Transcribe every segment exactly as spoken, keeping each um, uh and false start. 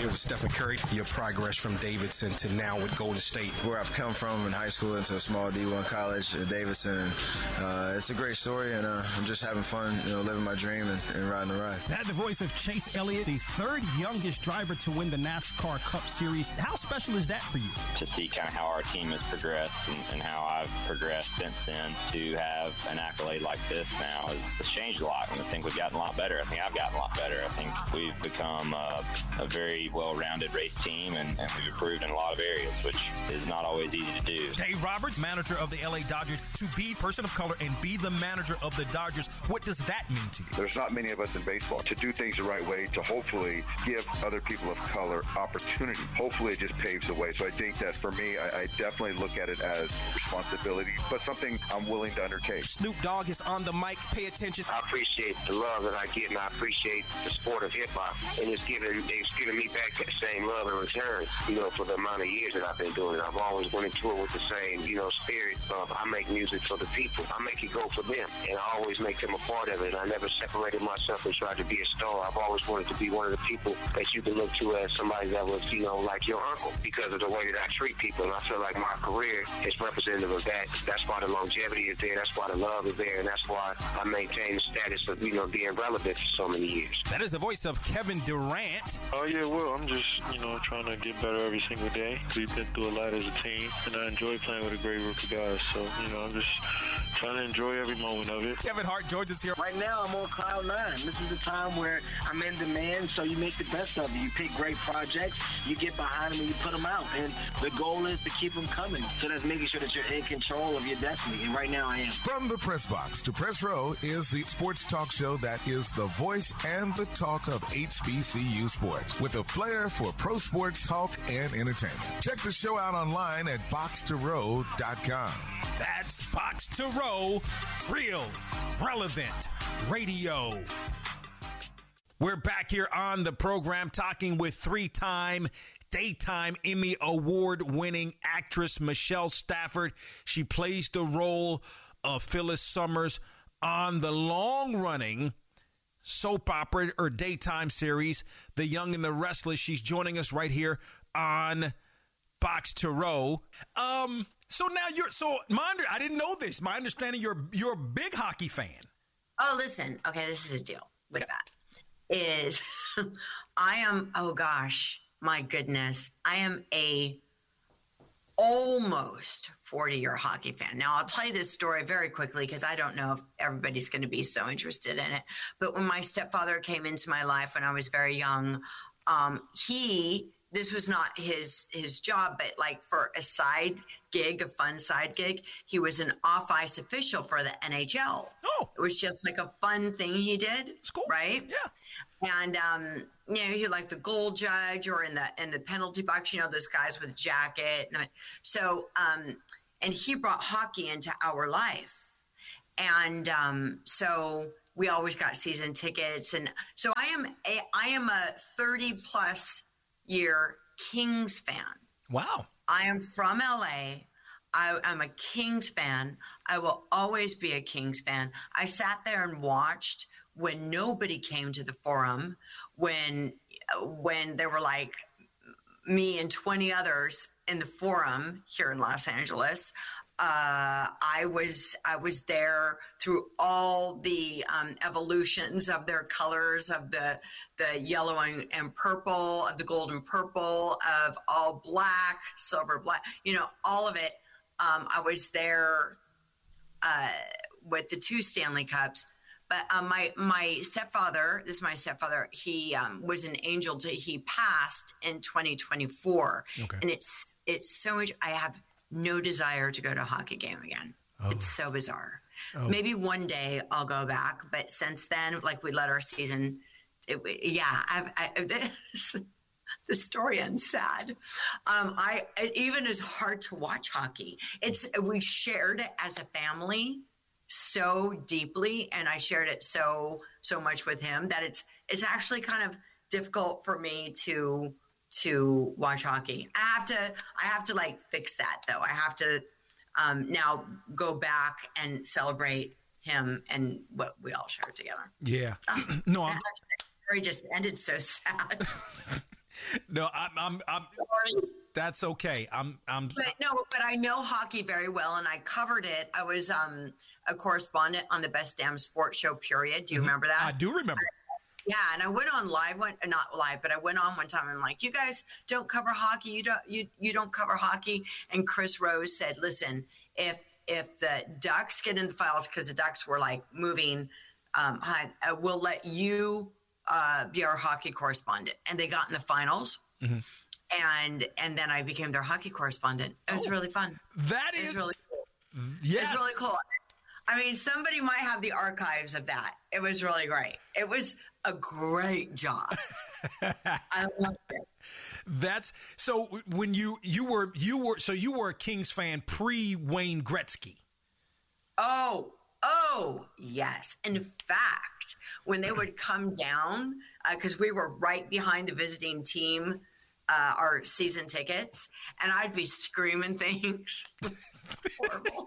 here with Stephen Curry, your progress from Davidson to now with Golden State. Where I've come from in high school into a small D one college at Davidson. Uh, it's a great story, and uh, I'm just having fun, you know, living my dream and, and riding the ride. That the voice of Chase Elliott, the third youngest driver to win the NASCAR Cup Series. How special is that for you? To see kind of how our team has progressed and, and how I've progressed since then, to have an accolade like this now has, has changed a lot. And I think we've gotten a lot better. I think I've gotten a lot better. I think we've become uh, a very well-rounded race team, and, and we've improved in a lot of areas, which is not always easy to do. Dave Roberts, manager of the L A Dodgers, to be a person of color and be the manager of the Dodgers, what does that mean to you? There's not many of us in baseball. To do things the right way, to hopefully give other people of color opportunity, hopefully it just paves the way. So I think that for me, I, I definitely look at it as responsibility, but something I'm willing to undertake. Snoop Dogg is on the mic. Pay attention. I appreciate the love that I get, and I appreciate the sport of hip-hop, and it's giving, it's giving me back that same love in return, you know, for the amount of years that I've been doing it. I've always went into it with the same, you know, spirit of I make music for the people. I make it go for them, and I always make them a part of it. I never separated myself and tried to be a star. I've always wanted to be one of the people that you can look to as somebody that was, you know, like your uncle, because of the way that I treat people. And I feel like my career is representative of that. That's why the longevity is there. That's why the love is there. And that's why I maintain the status of, you know, being relevant for so many years. That is the voice of Kevin Durant. Oh, yeah, well, I'm just, you know, trying to get better every single day. We've been through a lot as a team, and I enjoy playing with a great group of guys. So, you know, I'm just trying to enjoy every moment of it. Kevin Hart, George is here. Right now, I'm on cloud nine. This is the time where I'm in demand, so you make the best of it. You pick great projects, you get behind them, and you put them out. And the goal is to keep them coming. So that's making sure that you're in control of your destiny. And right now, I am. From the press box to press row is the sports talk show that is the voice and the talk of H B C U sports, with a flair for pro sports talk and entertainment. Check the show out online at box to row dot com. That's Box to Row, real, relevant radio. We're back here on the program talking with three-time Daytime Emmy Award-winning actress Michelle Stafford. She plays the role of Phyllis Summers on the long-running soap opera or daytime series, The Young and the Restless. She's joining us right here on Box to Row. Um, so now you're so my under, I didn't know this. My understanding, you're you're a big hockey fan. Oh, listen. Okay, this is a deal with okay. that. Is I am. Oh gosh, my goodness, I am a almost forty-year hockey fan. Now, I'll tell you this story very quickly because I don't know if everybody's going to be so interested in it. But when my stepfather came into my life when I was very young, um, he. This was not his his job, but like for a side gig, a fun side gig, he was an off-ice official for the N H L. Oh. It was just like a fun thing he did. It's cool. Right? Yeah. And, um, you know, he like the goal judge or in the in the penalty box, you know, those guys with jacket. And so, um, and he brought hockey into our life. And um, so we always got season tickets. And so I am a, I am a thirty-plus year Kings fan. Wow. I am from L A. I, I'm a Kings fan. I will always be a Kings fan. I sat there and watched when nobody came to the Forum, when when there were like me and twenty others in the Forum here in Los Angeles. Uh, I was I was there through all the um, evolutions of their colors, of the the yellow and, and purple, of the gold and purple, of all black, silver, black, you know, all of it. Um, I was there uh, with the two Stanley Cups. But um, my my stepfather, this is my stepfather, he um, was an angel. To, he passed in twenty twenty-four. Okay. And it's it's so much, I have no desire to go to a hockey game again. Oh. It's so bizarre. Oh. Maybe one day I'll go back, but since then, like we let our season, it, yeah, I've, I, the story ends sad. Um, I it even is hard to watch hockey. It's we shared it as a family so deeply, and I shared it so so much with him that it's it's actually kind of difficult for me to. to watch hockey. I have to, I have to like fix that though. I have to um, now go back and celebrate him and what we all shared together. Yeah. Um, no, I'm... The story just ended so sad. No, I'm, I'm, I'm Sorry. That's okay. I'm, I'm. But no, but I know hockey very well, and I covered it. I was um, a correspondent on the Best Damn Sports Show. Period. Do you mm-hmm. remember that? I do remember. I, yeah, and I went on live, one, not live, but I went on one time and I'm like, you guys don't cover hockey. You don't, you, you don't cover hockey. And Chris Rose said, listen, if if the Ducks get in the finals, because the Ducks were like moving, um, I, I will let you uh, be our hockey correspondent. And they got in the finals. Mm-hmm. And and then I became their hockey correspondent. It was oh, really fun. That it is was really cool. Yes. It was really cool. I mean, somebody might have the archives of that. It was really great. It was a great job. I loved it. That's so when you you were you were so you were a Kings fan pre Wayne Gretzky. Oh, oh, yes. In fact, when they would come down, because uh, we were right behind the visiting team. Uh, our season tickets, and I'd be screaming things. Horrible.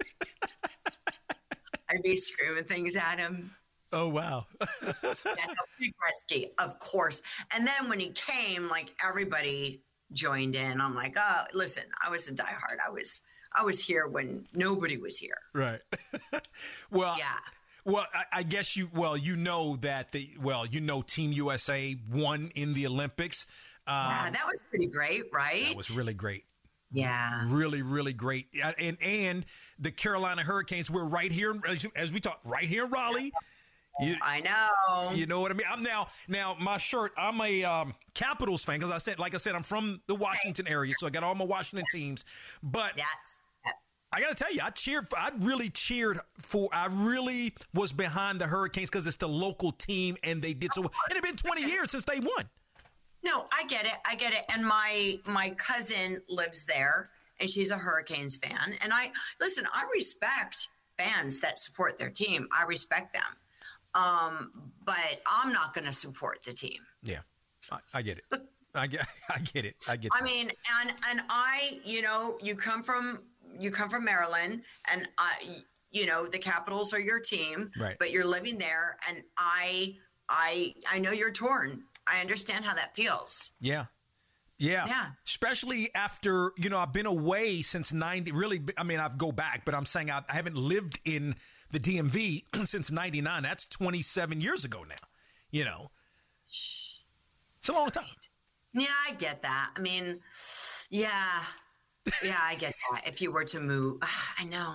I'd be screaming things at him. Oh, wow. That's Big Gretzky, of course. And then when he came, like everybody joined in. I'm like, oh, listen, I was a diehard. I was, I was here when nobody was here. Right. Well, yeah. Well, I, I guess you. Well, you know that the. Well, you know, Team U S A won in the Olympics. Um, yeah, that was pretty great, right? That was really great. Yeah. Really, really great. And and the Carolina Hurricanes were right here, as we talked, right here in Raleigh. You, I know. You know what I mean? I'm now, now my shirt, I'm a um, Capitals fan because I said, like I said, I'm from the Washington area, so I got all my Washington teams. But That's, I got to tell you, I cheered, for, I really cheered for, I really was behind the Hurricanes because it's the local team and they did so well. It had been twenty years since they won. No, I get it. I get it. And my my cousin lives there, and she's a Hurricanes fan. And I listen. I respect fans that support their team. I respect them, um, but I'm not going to support the team. Yeah, I, I get it. I get. I get it. I get. I mean, and and I, you know, you come from you come from Maryland, and I, you know, the Capitals are your team, right? But you're living there, and I, I, I know you're torn. I understand how that feels. Yeah. Yeah. Yeah. Especially after, you know, I've been away since ninety. Really, I mean, I've go back, but I'm saying I, I haven't lived in the D M V since ninety-nine. That's twenty-seven years ago now. You know, it's a long time. Yeah, I get that. I mean, yeah. Yeah, I get that. If you were to move, I know.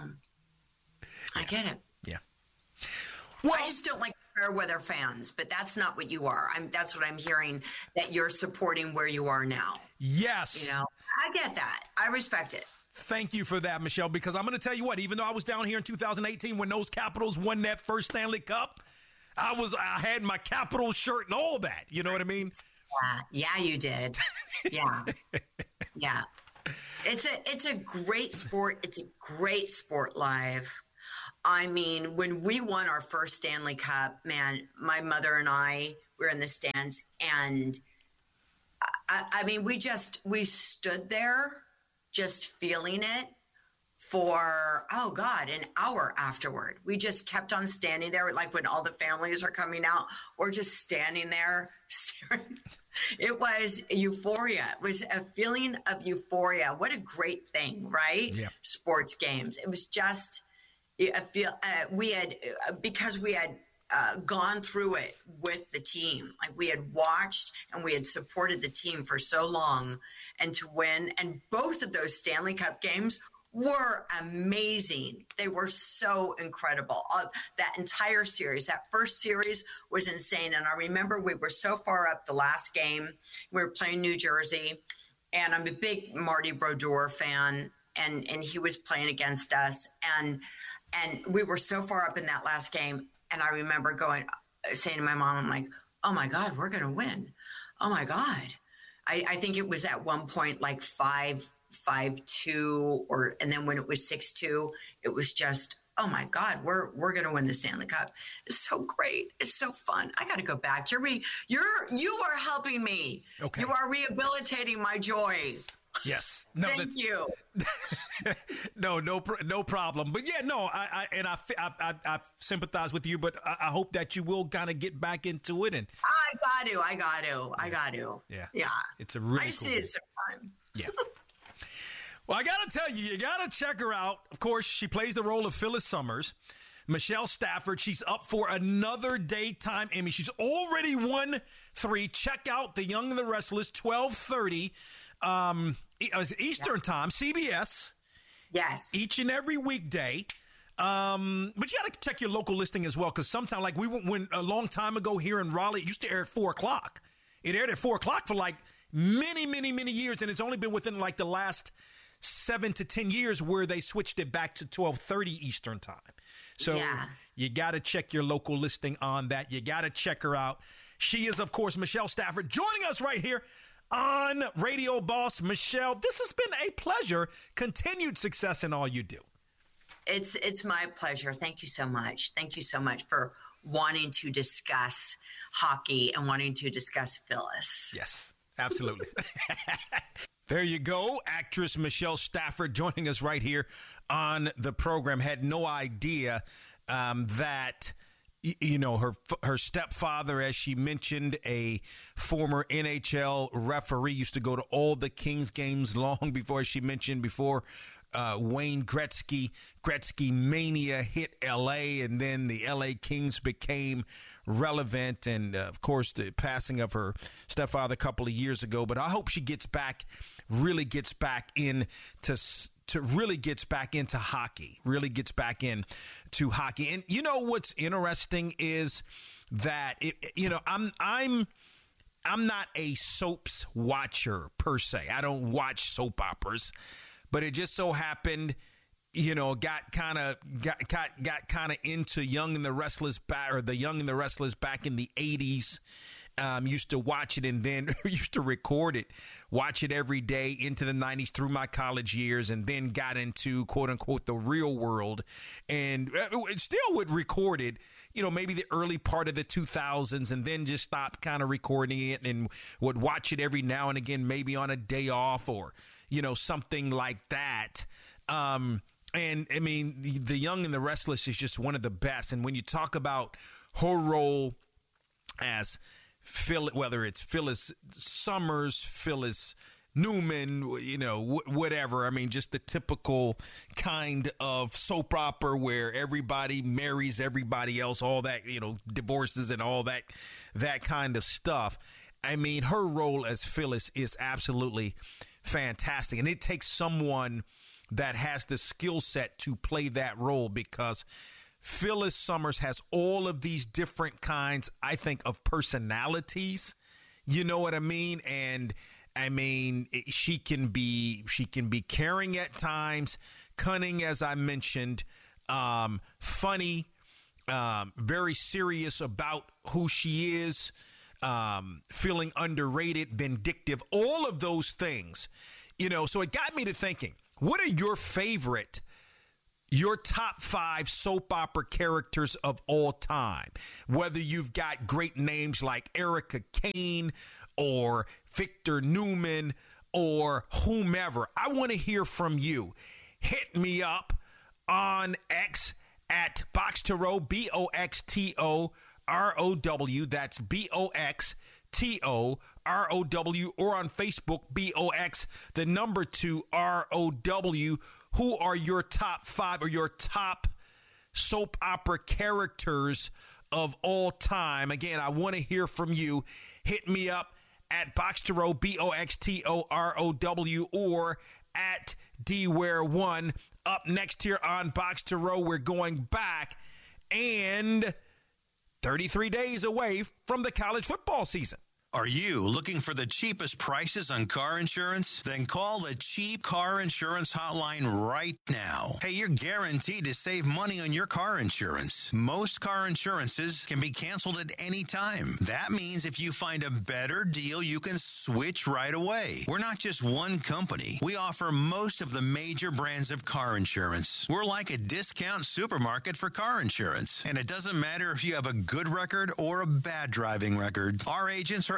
I get it. Yeah. Well, I just don't like fair weather fans, but that's not what you are. I'm, that's what I'm hearing, that you're supporting where you are now. Yes. You know, I get that. I respect it. Thank you for that, Michelle, because I'm going to tell you what, even though I was down here in two thousand eighteen when those Capitals won that first Stanley Cup, I was, I had my Capitals shirt and all that. You know what I mean? Yeah, yeah, you did. Yeah. Yeah. It's a, it's a great sport. It's a great sport live. I mean, when we won our first Stanley Cup, man, my mother and I were in the stands, and I, I mean, we just, we stood there just feeling it for, oh God, an hour afterward. We just kept on standing there, like when all the families are coming out, we're just standing there staring. It was euphoria. It was a feeling of euphoria. What a great thing, right? Yeah. Sports games. It was just, I feel uh, we had, uh, because we had uh, gone through it with the team, like we had watched and we had supported the team for so long, and to win. And both of those Stanley Cup games were amazing. They were so incredible. Uh, that entire series, that first series was insane. And I remember we were so far up the last game. We were playing New Jersey, and I'm a big Marty Brodeur fan, and, and he was playing against us. And And we were so far up in that last game. And I remember going, saying to my mom, I'm like, oh my God, we're going to win. Oh my God. I, I think it was at one point like five, five, two, or, and then when it was six, two, it was just, oh my God, we're, we're going to win the Stanley Cup. It's so great. It's so fun. I got to go back. You're, re, you're, you are helping me. Okay. You are rehabilitating my joy. Yes. No, Thank that's, you. no, no, no problem. But yeah, no, I, I and I, I, I sympathize with you, but I, I hope that you will kind of get back into it. And I got to, I got to, I got to. Yeah, yeah. It's a really I just cool need game. some time. Yeah. Well, I got to tell you, you got to check her out. Of course, she plays the role of Phyllis Summers. Michelle Stafford, she's up for another daytime Emmy. She's already won three. Check out The Young and the Restless, twelve thirty um, Eastern yeah. time, C B S. Yes. Each and every weekday. Um, but you got to check your local listing as well, because sometimes, like we went when a long time ago here in Raleigh, it used to air at four o'clock. It aired at four o'clock for like many, many, many years, and it's only been within like the last seven to ten years where they switched it back to twelve thirty Eastern time. So yeah. you got to check your local listing on that. You got to check her out. She is, of course, Michelle Stafford, joining us right here on Radio Boss. Michelle, this has been a pleasure. Continued success in all you do. It's it's my pleasure. Thank you so much. Thank you so much for wanting to discuss hockey and wanting to discuss Phyllis. Yes, absolutely. There you go. Actress Michelle Stafford joining us right here on the program. Had no idea um, that, you know, her her stepfather, as she mentioned, a former N H L referee, used to go to all the Kings games long before, she mentioned, before uh, Wayne Gretzky, Gretzky mania hit L A, and then the L A Kings became relevant. And, uh, of course, the passing of her stepfather a couple of years ago. But I hope she gets back, really gets back in to to really gets back into hockey, really gets back in to hockey. And you know what's interesting is that it, you know, I'm I'm I'm not a soaps watcher per se. I don't watch soap operas, but it just so happened, you know, got kind of got got, got kind of into Young and the Restless back, or the Young and the Restless back in the eighties. Um, used to watch it and then used to record it, watch it every day into the nineties through my college years, and then got into, quote unquote, the real world, and it still would record it, you know, maybe the early part of the two thousands, and then just stopped kind of recording it and would watch it every now and again, maybe on a day off or, you know, something like that. Um, and I mean, the, the Young and the Restless is just one of the best. And when you talk about her role as Phil, whether it's Phyllis Summers, Phyllis Newman, you know, wh- whatever. I mean, just the typical kind of soap opera where everybody marries everybody else, all that, you know, divorces and all that, that kind of stuff. I mean, her role as Phyllis is absolutely fantastic. And it takes someone that has the skill set to play that role, because Phyllis Summers has all of these different kinds, I think, of personalities. You know what I mean? And I mean, she can be she can be caring at times, cunning, as I mentioned, um, funny, um, very serious about who she is, um, feeling underrated, vindictive, all of those things. You know, so it got me to thinking, what are your favorite Your top five soap opera characters of all time? Whether you've got great names like Erica Kane or Victor Newman or whomever, I want to hear from you. Hit me up on X at Box to Row, B O X T O R O W. That's B O X T O R O W, or on Facebook, B O X, the number two, R O W. Who are your top five or your top soap opera characters of all time? Again, I want to hear from you. Hit me up at Box to Row, B O X T O R O W, or at D Ware one. Up next here on Box to Row, we're going back and thirty-three days away from the college football season. Are you looking for the cheapest prices on car insurance? Then call the Cheap Car Insurance Hotline right now. Hey, you're guaranteed to save money on your car insurance. Most car insurances can be canceled at any time. That means if you find a better deal, you can switch right away. We're not just one company. We offer most of the major brands of car insurance. We're like a discount supermarket for car insurance. And it doesn't matter if you have a good record or a bad driving record. Our agents are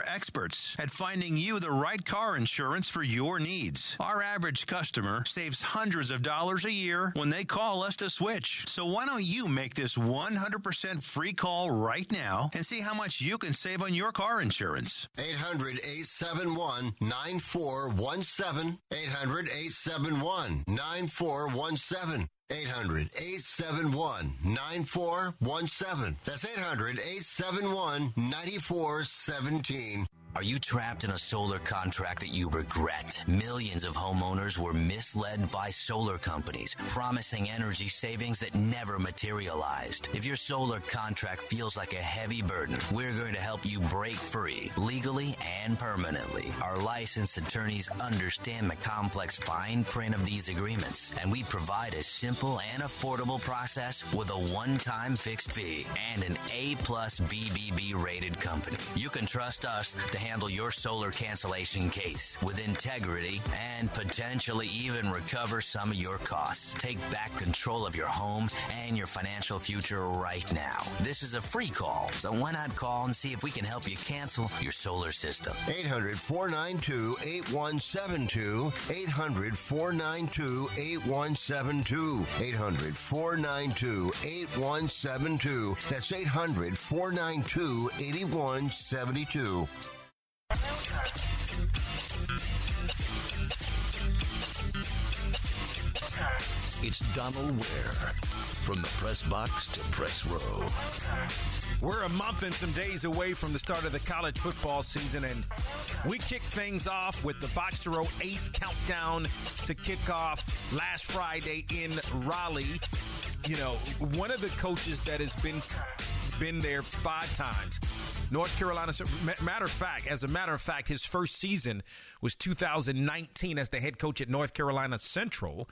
experts at finding you the right car insurance for your needs. Our average customer saves hundreds of dollars a year when they call us to switch. So why don't you make this one hundred percent free call right now and see how much you can save on your car insurance? eight hundred, eight seven one, nine four one seven. eight hundred, eight seven one, nine four one seven. eight hundred, eight seven one, nine four one seven. That's eight hundred, eight seven one, nine four one seven. Are you trapped in a solar contract that you regret? Millions of homeowners were misled by solar companies, promising energy savings that never materialized. If your solar contract feels like a heavy burden, we're going to help you break free, legally and permanently. Our licensed attorneys understand the complex fine print of these agreements, and we provide a simple and affordable process with a one-time fixed fee and an A plus B B B rated company. You can trust us to handle your solar cancellation case with integrity and potentially even recover some of your costs. Take back control of your home and your financial future right now. This is a free call, so why not call and see if we can help you cancel your solar system? eight hundred, four nine two, eight one seven two. eight hundred, four nine two, eight one seven two. eight hundred, four nine two, eight one seven two. That's eight hundred, four nine two, eight one seven two. It's Donald Ware, from the press box to press row. We're a month and some days away from the start of the college football season, and we kicked things off with the Box to Row eighth countdown to kick off last Friday in Raleigh. You know, one of the coaches that has been been there five times, North Carolina. Matter of fact, as a matter of fact, his first season was two thousand nineteen as the head coach at North Carolina Central,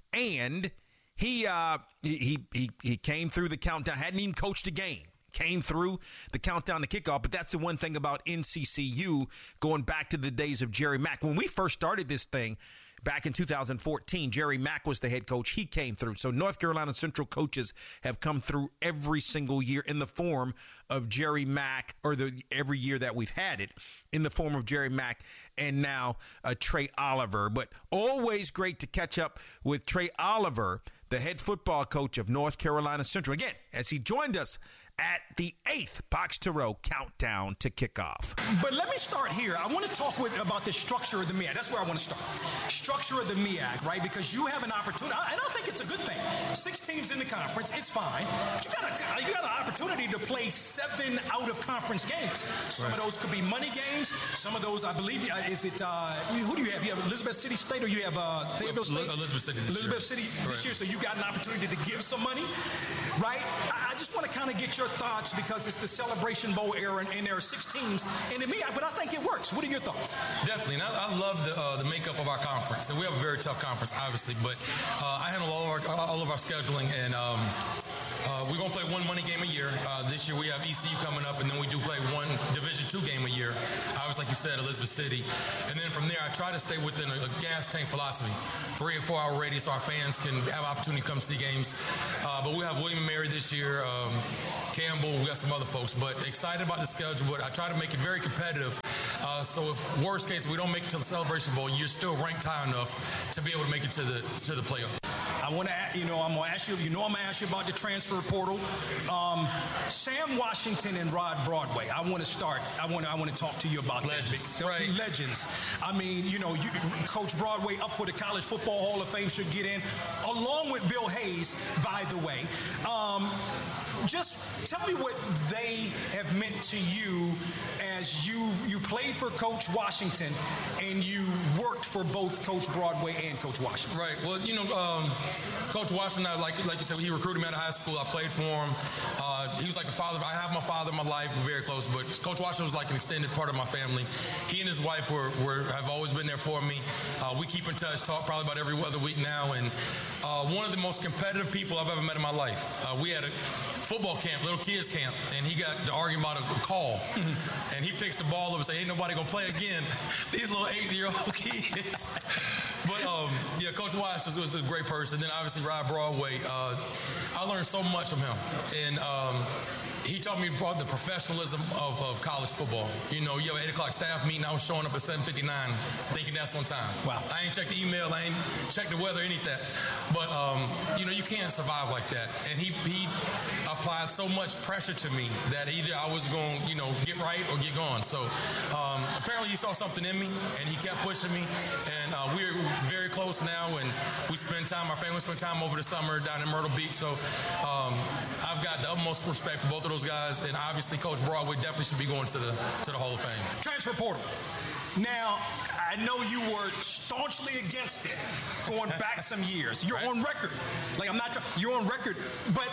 and he uh, he he he came through the countdown. Hadn't even coached a game. Came through the countdown to kickoff. But that's the one thing about N C C U going back to the days of Jerry Mack. When we first started this thing back in two thousand fourteen, Jerry Mack was the head coach. He came through. So North Carolina Central coaches have come through every single year in the form of Jerry Mack, or the every year that we've had it in the form of Jerry Mack and now uh, Trey Oliver. But always great to catch up with Trey Oliver, the head football coach of North Carolina Central. Again, as he joined us at the eighth Box to Row countdown to kickoff. But let me start here. I want to talk with about the structure of the M E A C. That's where I want to start. Structure of the M E A C, right? Because you have an opportunity, and I think it's a good thing. Six teams in the conference, it's fine. But you got a, you got an opportunity to play seven out of conference games. Some right. of those could be money games. Some of those, I believe, is it? Uh, who do you have? You have Elizabeth City State, or you have uh, Fayetteville State? Elizabeth City. This Elizabeth year. City this right. year. So you got an opportunity to give some money, right? I, I just want to kind of get your thoughts, because it's the Celebration Bowl era, and, and there are six teams in the M E A C, but I think it works. What are your thoughts? Definitely, and I, I love the uh, the makeup of our conference. And we have a very tough conference, obviously, but uh, I handle all of our all of our scheduling, and um, uh, we're gonna play one money game a year. Uh, this year we have E C U coming up, and then we do play one Division two game a year. Obviously, like you said, Elizabeth City, and then from there I try to stay within a, a gas tank philosophy, three or four hour radius, so our fans can have opportunities to come see games. Uh, but we have William and Mary this year. Um, Campbell, we got some other folks, but excited about the schedule. But I try to make it very competitive. Uh, so if worst case we don't make it to the Celebration Bowl, you're still ranked high enough to be able to make it to the to the playoff. I want to, you know, I'm going to ask you, you know, I'm going to ask you about the transfer portal. Um, Sam Washington and Rod Broadway. I want to start. I want to, I want to talk to you about legends, that. right? Legends. I mean, you know, you, Coach Broadway up for the College Football Hall of Fame, should get in, along with Bill Hayes, by the way. Um, just tell me what they have meant to you as you you played for Coach Washington and you worked for both Coach Broadway and Coach Washington. Right. Well, you know, um, Coach Washington, like like you said, he recruited me out of high school. I played for him. Uh, he was like a father. I have my father in my life. We're very close, but Coach Washington was like an extended part of my family. He and his wife were, were have always been there for me. Uh, we keep in touch, talk probably about every other week now, and uh, one of the most competitive people I've ever met in my life. Uh, we had a football camp, little kids camp, and he got to arguing about a call. And he picks the ball up and say, ain't nobody gonna play again. These little eight-year-old kids. But, um, yeah, Coach Wash was, was a great person. Then, obviously, Rod Broadway. Uh, I learned so much from him. And um, he taught me about the professionalism of, of college football. You know, you have an eight o'clock staff meeting. I was showing up at seven fifty-nine thinking that's on time. Wow. I ain't checked the email. I ain't checked the weather, anything. But, um, you know, you can't survive like that. And he, he applied so much pressure to me that either I was going to, you know, get right or get gone. So um, apparently he saw something in me, and he kept pushing me. And uh, we're very close now, and we spend time, our family spend time over the summer down in Myrtle Beach. So um, I've got the utmost respect for both of those guys, and obviously Coach Broadway definitely should be going to the to the Hall of Fame. Transfer portal. Now, I know you were staunchly against it going back some years. You're right. On record. Like, I'm not, you're on record, but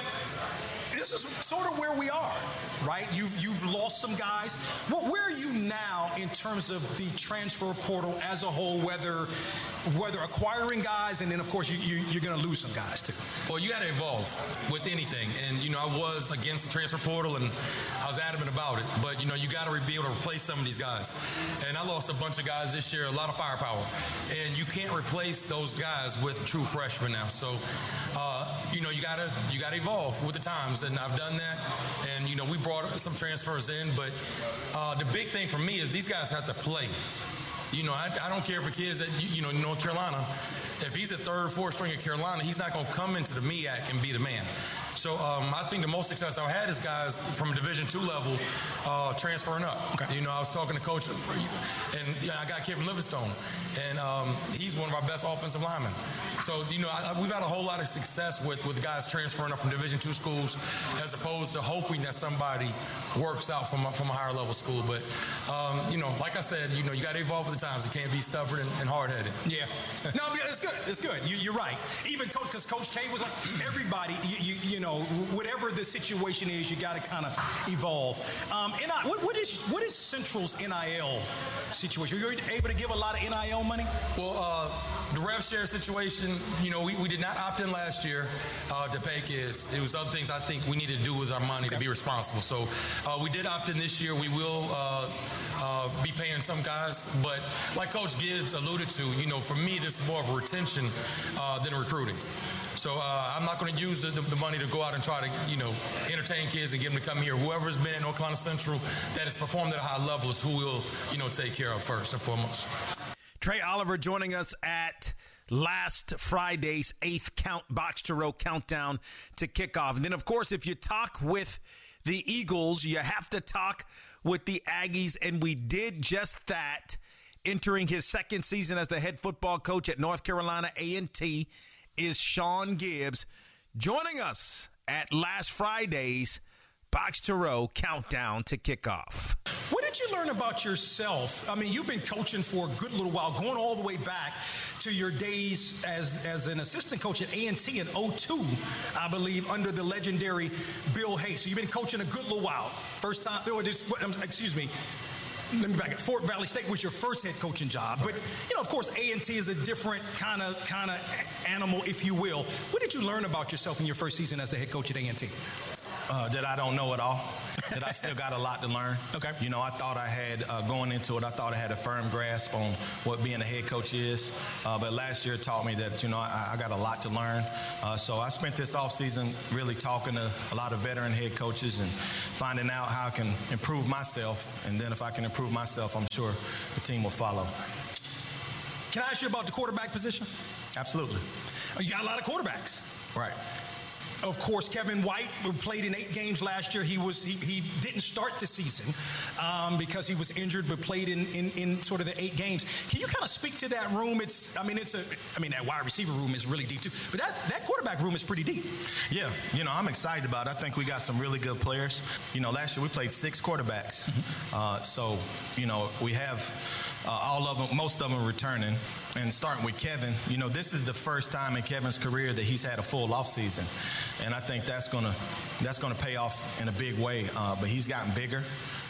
this is sort of where we are, right? You've you've lost some guys. Well, where are you now in terms of the transfer portal as a whole, whether whether acquiring guys, and then, of course, you, you, you're going to lose some guys, too? Well, you got to evolve with anything. And, you know, I was against the transfer portal, and I was adamant about it. But, you know, you got to be able to replace some of these guys. And I lost a bunch of guys this year, a lot of firepower. And you can't replace those guys with true freshmen now. So, uh, you know, you got to you got to evolve with the times. And I've done that. And, you know, we brought some transfers in. But uh, the big thing for me is these guys have to play. You know, I, I don't care for kids that, you, you know, North Carolina. If he's a third or fourth string at Carolina, he's not going to come into the M E A C and be the man. So um, I think the most success I've had is guys from Division two level uh, transferring up. Okay. You know, I was talking to Coach, and you know, I got a kid from Livingstone, and um, he's one of our best offensive linemen. So, you know, I, we've had a whole lot of success with, with guys transferring up from Division two schools as opposed to hoping that somebody works out from a, from a higher level school. But, um, you know, like I said, you know, you got to evolve with the times. You can't be stubborn and, and hard-headed. Yeah. No, it's good. It's good. You, you're right. Even Coach, because Coach K was like, everybody, you, you, you know, whatever the situation is, you got to kind of evolve. Um, N I, what, what is what is Central's N I L situation? Are you able to give a lot of N I L money? Well, uh, the rev share situation, you know, we, we did not opt in last year uh, to pay kids. It was other things I think we needed to do with our money okay. to be responsible. So uh, we did opt in this year. We will uh, uh, be paying some guys. But like Coach Gibbs alluded to, you know, for me, this is more of a retention uh, than recruiting. So uh, I'm not going to use the, the, the money to go out and try to, you know, entertain kids and get them to come here. Whoever's been at North Carolina Central that has performed at a high level is who we'll, you know, take care of first and foremost. Trey Oliver joining us at last Friday's eighth count Box to Row countdown to kickoff. And then, of course, if you talk with the Eagles, you have to talk with the Aggies. And we did just that, entering his second season as the head football coach at North Carolina A and T. Is Sean Gibbs joining us at last Friday's Box to Row countdown to kickoff. What did you learn about yourself? I mean, you've been coaching for a good little while, going all the way back to your days as, as an assistant coach at A and T in oh two, I believe, under the legendary Bill Hayes. So you've been coaching a good little while. First time, or just, excuse me, let me back up. Fort Valley State was your first head coaching job, but you know, of course, A and T is a different kind of kind of animal, if you will. What did you learn about yourself in your first season as the head coach at A and T? Uh, that I don't know it all, that I still got a lot to learn. Okay. You know, I thought I had, uh, going into it, I thought I had a firm grasp on what being a head coach is. Uh, but last year taught me that, you know, I, I got a lot to learn. Uh, so I spent this offseason really talking to a lot of veteran head coaches and finding out how I can improve myself. And then if I can improve myself, I'm sure the team will follow. Can I ask you about the quarterback position? Absolutely. You got a lot of quarterbacks. Right. Of course, Kevin White played in eight games last year. He was he, he didn't start the season um, because he was injured, but played in, in in sort of the eight games. Can you kind of speak to that room? It's I mean it's a I mean that wide receiver room is really deep too, but that that quarterback room is pretty deep. Yeah, you know I'm excited about it. I think we got some really good players. You know, last year we played six quarterbacks, mm-hmm. uh, so you know we have uh, all of them, most of them returning. And starting with Kevin, you know, this is the first time in Kevin's career that he's had a full offseason. And I think that's gonna that's gonna pay off in a big way. Uh, but he's gotten bigger,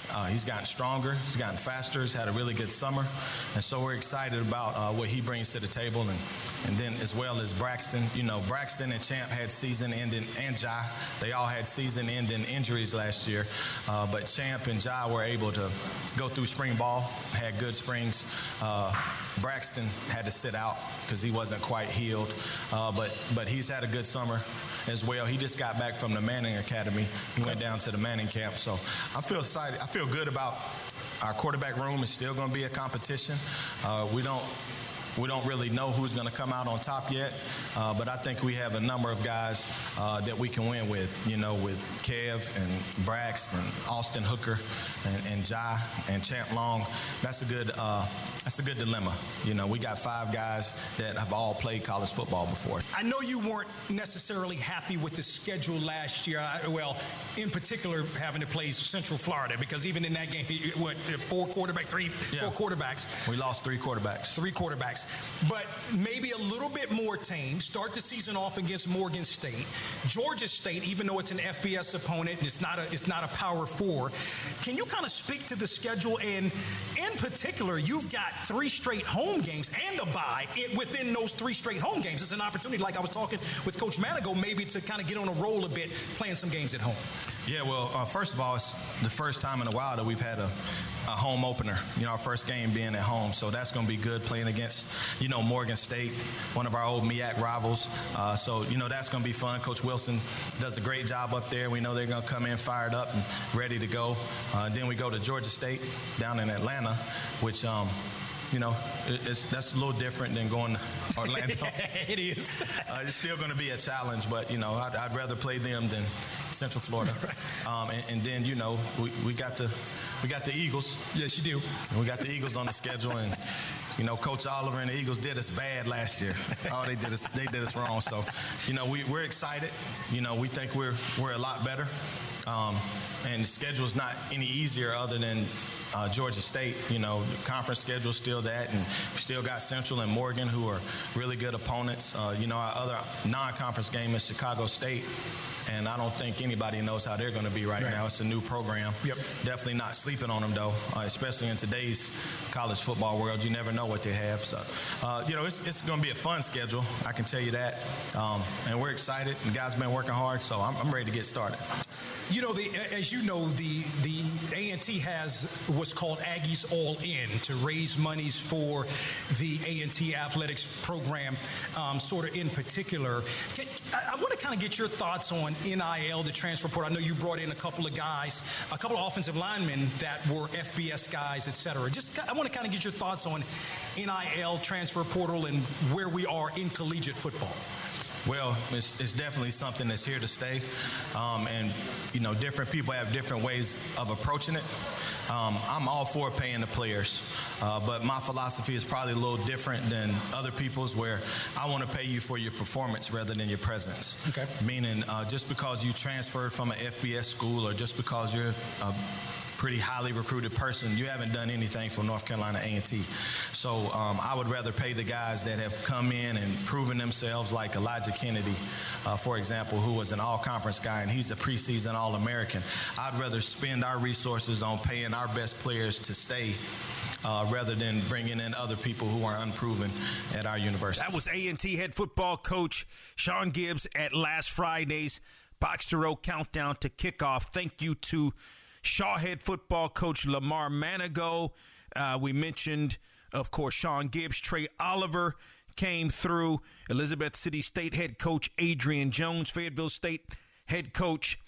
Uh, he's gotten stronger. He's gotten faster. He's had a really good summer. And so we're excited about uh, what he brings to the table. And, and then as well as Braxton. You know, Braxton and Champ had season-ending, and Ja, they all had season-ending injuries last year. Uh, but Champ and Ja were able to go through spring ball, had good springs. Uh, Braxton had to sit out because he wasn't quite healed. Uh, but, but he's had a good summer as well. He just got back from the Manning Academy. He went down to the Manning camp. So I feel excited. I feel good about our quarterback room. Is still going to be a competition. Uh, we don't We don't really know who's going to come out on top yet, uh, but I think we have a number of guys uh, that we can win with, you know, with Kev and Braxton, Austin Hooker, and, and Ja, and Champ Long. That's a good uh, that's a good dilemma. You know, we got five guys that have all played college football before. I know you weren't necessarily happy with the schedule last year. I, well, in particular, having to play Central Florida, because even in that game, what, four quarterback, three, yeah. four quarterbacks. We lost three quarterbacks. Three quarterbacks. But maybe a little bit more tame. Start the season off against Morgan State. Georgia State, even though it's an F B S opponent, it's not a it's not a Power Four. Can you kind of speak to the schedule? And in particular, you've got three straight home games and a bye within those three straight home games. It's an opportunity, like I was talking with Coach Manigo, maybe to kind of get on a roll a bit, playing some games at home. Yeah, well, uh, first of all, it's the first time in a while that we've had a, a home opener. You know, our first game being at home, so that's going to be good playing against, you know, Morgan State, one of our old M E A C rivals. Uh, so, you know, that's going to be fun. Coach Wilson does a great job up there. We know they're going to come in fired up and ready to go. Uh, then we go to Georgia State down in Atlanta, which, um, you know, it's, that's a little different than going to Orlando. It is. uh, it's still going to be a challenge, but, you know, I'd, I'd rather play them than Central Florida. Um, and, and then, you know, we, we got the we got the Eagles. Yes, you do. We got the Eagles on the schedule, and you know, Coach Oliver and the Eagles did us bad last year. Oh, they did us they did us wrong. So, you know, we, we're excited. You know, we think we're we're a lot better. Um, and the schedule's not any easier other than uh, Georgia State. You know, the conference schedule's still that, and we still got Central and Morgan, who are really good opponents. Uh, you know, our other non-conference game is Chicago State. And I don't think anybody knows how they're going to be right, right now. It's a new program. Yep. Definitely not sleeping on them, though, uh, especially in today's college football world. You never know what they have. So, uh, you know, it's, it's going to be a fun schedule. I can tell you that. Um, and we're excited. The guys have been working hard, so I'm, I'm ready to get started. You know, the, as you know, the the A and T has what's called Aggies All In to raise monies for the A and T athletics program, um, sort of in particular. Can, I, I want to kind of get your thoughts on N I L, the transfer portal. I know you brought in a couple of guys, a couple of offensive linemen that were F B S guys, et cetera. Just, I want to kind of get your thoughts on N I L, transfer portal, and where we are in collegiate football. Well, it's, it's definitely something that's here to stay. Um, and, you know, different people have different ways of approaching it. Um, I'm all for paying the players, uh, but my philosophy is probably a little different than other people's, where I want to pay you for your performance rather than your presence. Okay. Meaning uh, just because you transferred from an F B S school, or just because you're a pretty highly recruited person, you haven't done anything for North Carolina A and T. So um, I would rather pay the guys that have come in and proven themselves, like Elijah Kennedy, uh, for example, who was an all-conference guy, and he's a preseason All-American. I'd rather spend our resources on paying our best players to stay uh, rather than bringing in other people who are unproven at our university. That was A and T head football coach Sean Gibbs at last Friday's Box to Row Countdown to Kickoff. Thank you to Shaw head football coach Lamar Manigo. Uh, we mentioned, of course, Sean Gibbs. Trey Oliver came through. Elizabeth City State head coach Adrian Jones. Fayetteville State head coach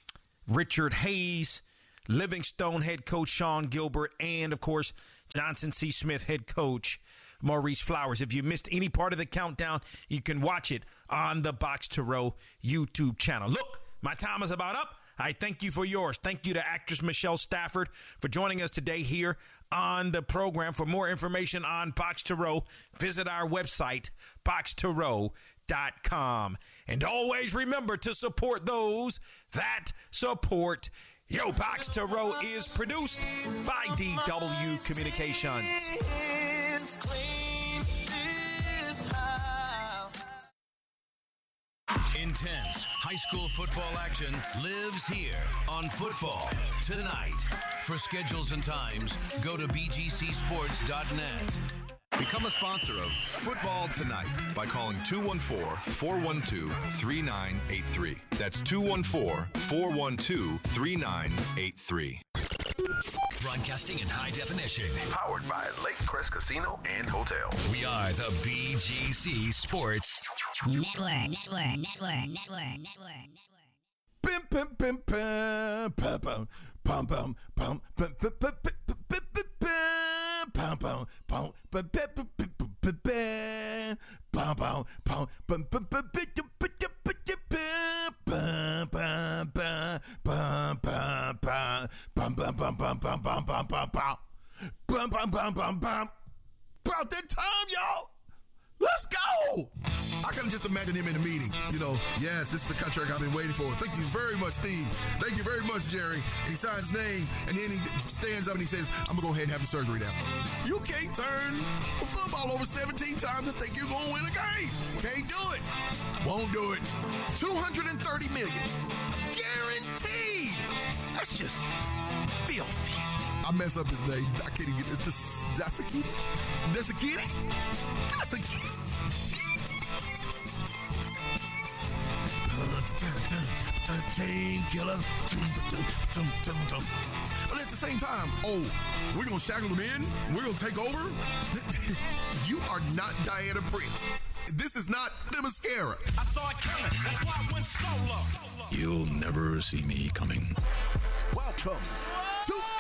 Richard Hayes. Livingstone head coach Sean Gilbert. And, of course, Johnson C. Smith head coach Maurice Flowers. If you missed any part of the countdown, you can watch it on the Box to Row YouTube channel. Look, my time is about up. I thank you for yours. Thank you to actress Michelle Stafford for joining us today here on the program. For more information on Box to Row, visit our website, box to row dot com. And always remember to support those that support you. Box to Row is produced by D W Communications. intense high school football action lives here on Football Tonight. For schedules and times, go to b g c sports dot net. Become a sponsor of Football Tonight by calling two one four, four one two, three nine eight three. That's two one four, four one two, three nine eight three. Broadcasting in high definition. Powered by Lake Crest Casino and Hotel. We are the B G C Sports Network. Network. Network. Network. Network. Bim, bim, bim, bim, bum, bum, bum, bum, bum, bum, bum, bum, bum, bum, bum, bum, about that time, y'all. Let's go! I can just imagine him in the meeting. You know, yes, this is the contract I've been waiting for. Thank you very much, Steve. Thank you very much, Jerry. And he signs his name, and then he stands up and he says, I'm going to go ahead and have the surgery now. You can't turn the football over seventeen times and think you're going to win a game. Can't do it. Won't do it. two hundred thirty million dollars. Guaranteed. That's just filthy. I mess up his name. I can't even get it. It's Dasakiti? Dasakiti? Dasakiti? Team killer. But at the same time, oh, we're going to shackle them in? We're going to take over? You are not Diana Prince. This is not the mascara. I saw it coming. That's why I went solo. You'll never see me coming. Welcome to